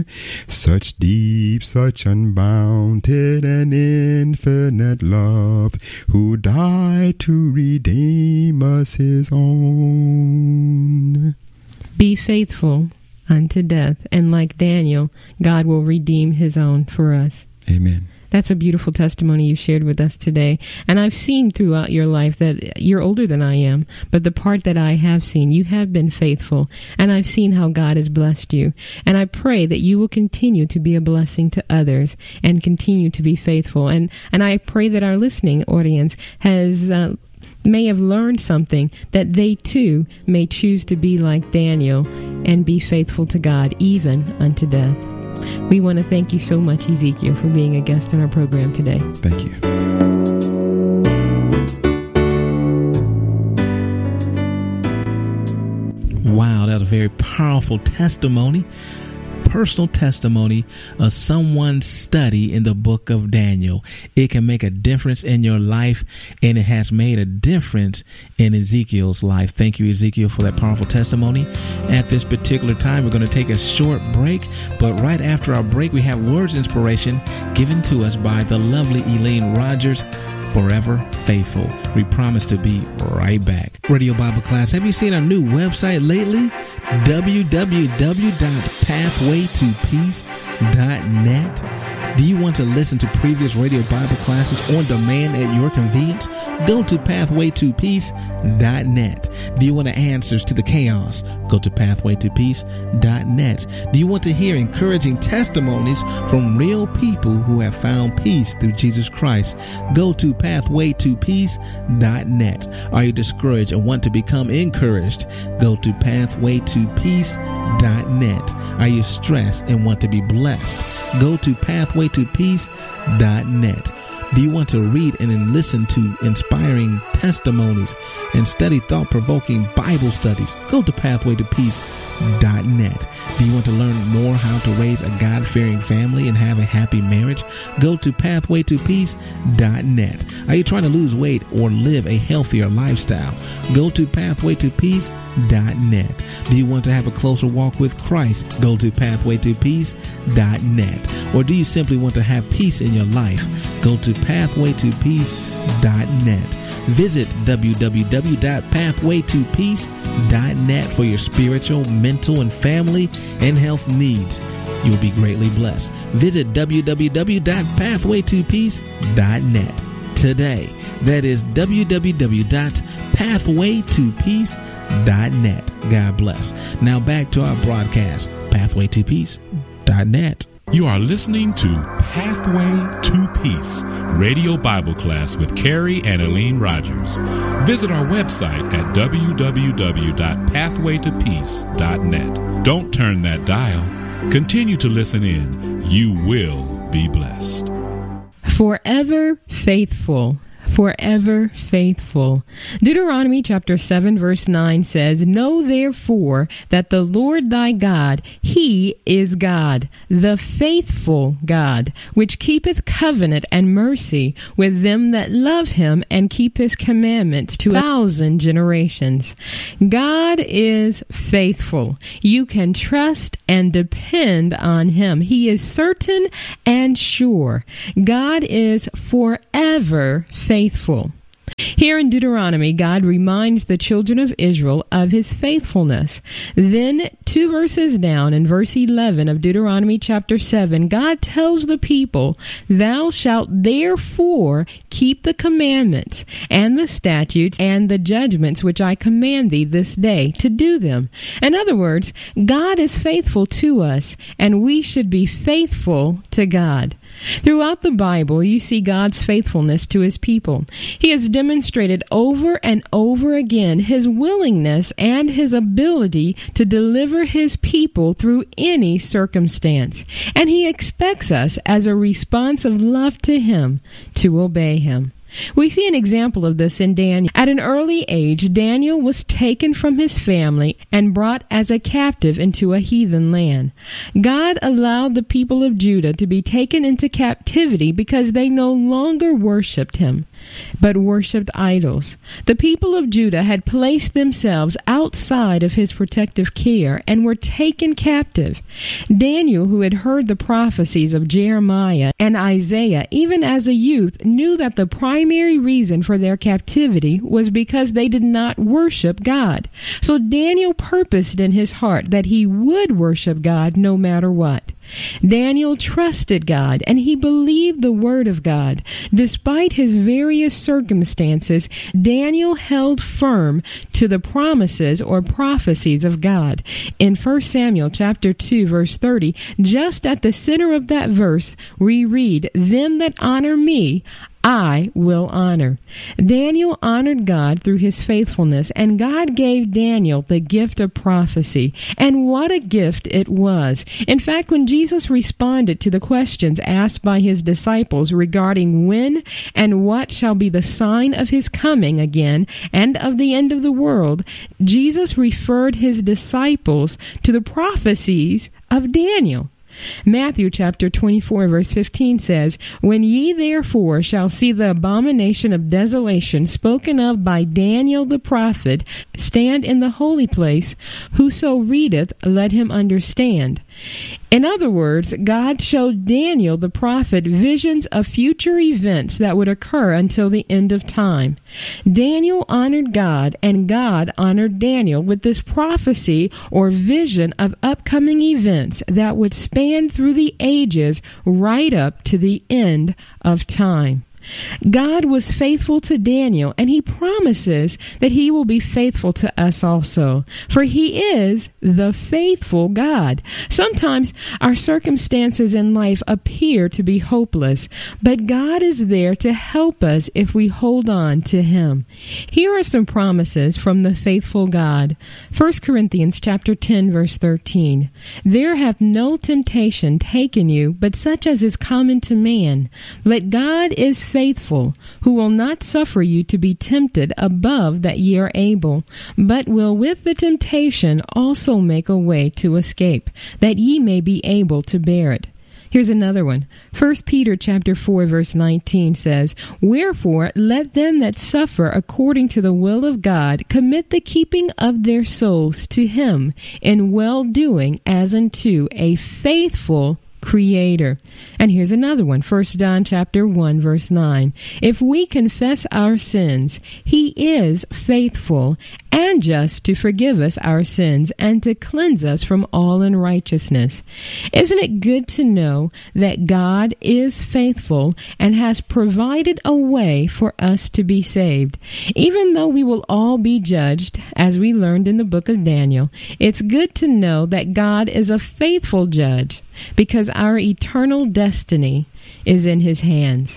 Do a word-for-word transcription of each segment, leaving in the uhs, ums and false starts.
Son, such deep, such unbounded and infinite love, who died to redeem us his own. Be faithful unto death, and like Daniel, God will redeem his own for us. Amen. That's a beautiful testimony you shared with us today. And I've seen throughout your life that you're older than I am, but the part that I have seen, you have been faithful. And I've seen how God has blessed you. And I pray that you will continue to be a blessing to others and continue to be faithful. And, and I pray that our listening audience has uh, may have learned something, that they too may choose to be like Daniel and be faithful to God even unto death. We want to thank you so much, Ezekiel, for being a guest on our program today. Thank you. Wow, that was a very powerful testimony. Personal testimony of someone's study in the book of Daniel. It can make a difference in your life, and it has made a difference in Ezekiel's life. Thank you, Ezekiel, for that powerful testimony. At this particular time, we're going to take a short break, but right after our break, we have words inspiration given to us by the lovely Elaine Rogers. Forever faithful. We promise to be right back. Radio Bible Class, have you seen our new website lately? w w w dot pathway to peace dot net. Do you want to listen to previous Radio Bible classes on demand at your convenience? Go to pathway to peace dot net. Do you want answers to the chaos? Go to pathway to peace dot net. Do you want to hear encouraging testimonies from real people who have found peace through Jesus Christ? Go to pathway to peace dot net. Are you discouraged and want to become encouraged? Go to pathway to peace dot net. Are you stressed and want to be blessed? Go to pathway to peace dot net. Do you want to read and listen to inspiring testimonies and study thought-provoking Bible studies? Go to pathway to peace dot net. Do you want to learn more how to raise a God-fearing family and have a happy marriage? Go to pathway to peace dot net. Are you trying to lose weight or live a healthier lifestyle? Go to pathway to peace dot net. Do you want to have a closer walk with Christ? Go to pathway to peace dot net. Or do you simply want to have peace in your life? Go to pathway to peace dot net. Visit w w w dot pathway to peace dot net for your spiritual, mental, and family and health needs. You'll be greatly blessed. Visit w w w dot pathway to peace dot net today. That is w w w dot pathway to peace dot net. God bless. Now back to our broadcast, pathway to peace dot net. You are listening to Pathway to Peace, Radio Bible Class with Carrie and Elaine Rogers. Visit our website at w w w dot pathway to peace dot net. Don't turn that dial. Continue to listen in. You will be blessed. Forever faithful. Forever faithful. Deuteronomy chapter seven verse nine says, Know therefore that the Lord thy God, he is God, the faithful God, which keepeth covenant and mercy with them that love him and keep his commandments to a thousand generations. God is faithful. You can trust and depend on him. He is certain and sure. God is forever faithful. Faithful. Here in Deuteronomy, God reminds the children of Israel of his faithfulness. Then, two verses down, in verse eleven of Deuteronomy chapter seven, God tells the people, Thou shalt therefore keep the commandments and the statutes and the judgments which I command thee this day to do them. In other words, God is faithful to us, and we should be faithful to God. Throughout the Bible, you see God's faithfulness to his people. He has demonstrated over and over again his willingness and his ability to deliver his people through any circumstance. And he expects us, as a response of love to him, to obey him. We see an example of this in Daniel. At an early age, Daniel was taken from his family and brought as a captive into a heathen land. God allowed the people of Judah to be taken into captivity because they no longer worshipped him. but worshipped idols. The people of Judah had placed themselves outside of his protective care and were taken captive. Daniel, who had heard the prophecies of Jeremiah and Isaiah even as a youth, knew that the primary reason for their captivity was because they did not worship God. So Daniel purposed in his heart that he would worship God no matter what. Daniel trusted God and he believed the word of God. Despite his various circumstances, Daniel held firm to the promises or prophecies of God. In First Samuel chapter two verse thirty, just at the center of that verse, we read, "Them that honor me, I will honor." Daniel honored God through his faithfulness, and God gave Daniel the gift of prophecy. And what a gift it was. In fact, when Jesus responded to the questions asked by his disciples regarding when and what shall be the sign of his coming again and of the end of the world, Jesus referred his disciples to the prophecies of Daniel. Matthew chapter twenty-four verse fifteen says, "When ye therefore shall see the abomination of desolation spoken of by Daniel the prophet stand in the holy place, whoso readeth, let him understand." In other words, God showed Daniel the prophet visions of future events that would occur until the end of time. Daniel honored God, and God honored Daniel with this prophecy or vision of upcoming events that would span through the ages right up to the end of time. God was faithful to Daniel, and he promises that he will be faithful to us also, for he is the faithful God. Sometimes our circumstances in life appear to be hopeless, but God is there to help us if we hold on to him. Here are some promises from the faithful God. First Corinthians chapter ten verse thirteen. "There hath no temptation taken you, but such as is common to man. But God is faithful, who will not suffer you to be tempted above that ye are able, but will with the temptation also make a way to escape, that ye may be able to bear it." Here's another one. First Peter chapter four verse nineteen says, "Wherefore let them that suffer according to the will of God commit the keeping of their souls to him in well-doing as unto a faithful Creator." And here's another one. First John chapter one verse nine. "If we confess our sins, he is faithful and just to forgive us our sins and to cleanse us from all unrighteousness." Isn't it good to know that God is faithful and has provided a way for us to be saved? Even though we will all be judged, as we learned in the book of Daniel, it's good to know that God is a faithful judge, because our eternal destiny is in his hands.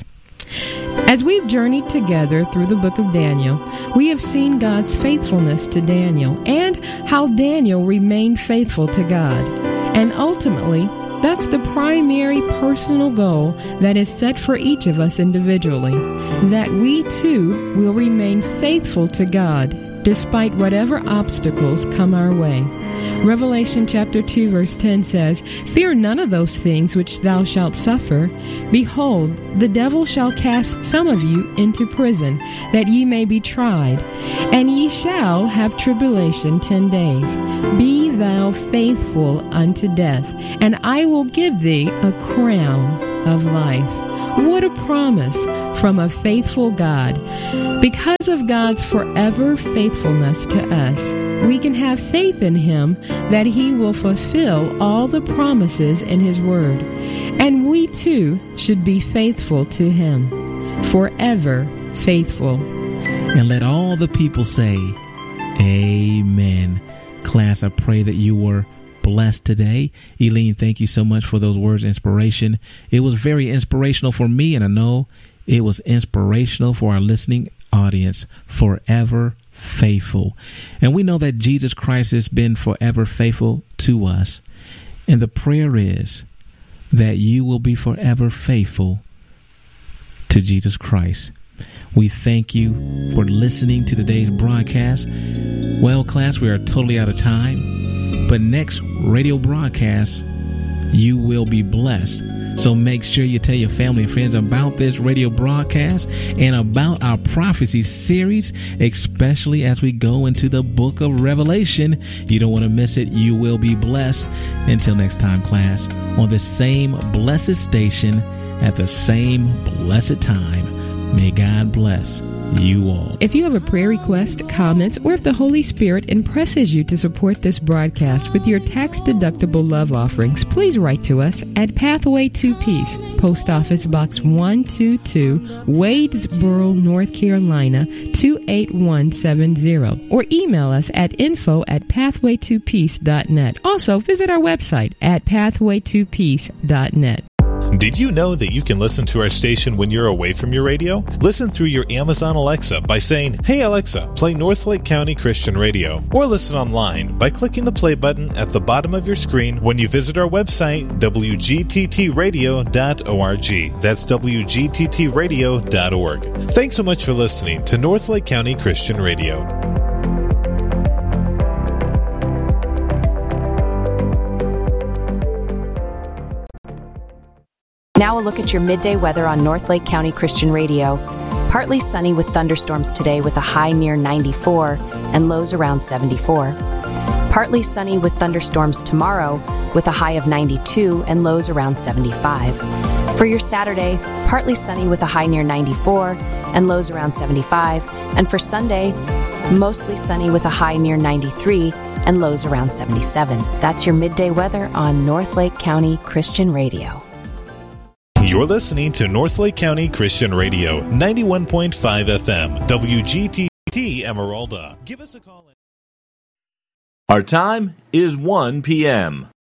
As we've journeyed together through the book of Daniel, we have seen God's faithfulness to Daniel and how Daniel remained faithful to God. And ultimately, that's the primary personal goal that is set for each of us individually, that we too will remain faithful to God despite whatever obstacles come our way. Revelation chapter two verse ten says, "Fear none of those things which thou shalt suffer. Behold, the devil shall cast some of you into prison, that ye may be tried. And ye shall have tribulation ten days. Be thou faithful unto death, and I will give thee a crown of life." What a promise from a faithful God. Because of God's forever faithfulness to us, we can have faith in him that he will fulfill all the promises in his word. And we too should be faithful to him, forever faithful. And let all the people say, amen. Class, I pray that you were blessed today. Eileen, thank you so much for those words of inspiration. It was very inspirational for me, and I know it was inspirational for our listening audience. Forever faithful. And we know that Jesus Christ has been forever faithful to us. And the prayer is that you will be forever faithful to Jesus Christ. We thank you for listening to today's broadcast. Well, class, we are totally out of time. But next radio broadcast, you will be blessed So make sure you tell your family and friends about this radio broadcast and about our prophecy series, especially as we go into the book of Revelation. You don't want to miss it. You will be blessed. Until next time, class, on the same blessed station at the same blessed time. May God bless you all. If you have a prayer request, comments, or if the Holy Spirit impresses you to support this broadcast with your tax-deductible love offerings, please write to us at Pathway to Peace, Post Office Box one two two, Wadesboro, North Carolina, two eight one seven zero, or email us at info at pathway to peace dot net. Also, visit our website at pathway to peace dot net. Did you know that you can listen to our station when you're away from your radio? Listen through your Amazon Alexa by saying, "Hey Alexa, play Northlake County Christian Radio." Or listen online by clicking the play button at the bottom of your screen when you visit our website, w g t t radio dot org. That's w g t t radio dot org. Thanks so much for listening to Northlake County Christian Radio. Now a look at your midday weather on Northlake County Christian Radio. Partly sunny with thunderstorms today with a high near ninety-four and lows around seventy-four. Partly sunny with thunderstorms tomorrow with a high of ninety-two and lows around seventy-five. For your Saturday, partly sunny with a high near ninety-four and lows around seventy-five. And for Sunday, mostly sunny with a high near ninety-three and lows around seventy-seven. That's your midday weather on Northlake County Christian Radio. You're listening to Northlake County Christian Radio, ninety-one point five F M, W G T T Emeralda. Give us a call. Our time is one p.m.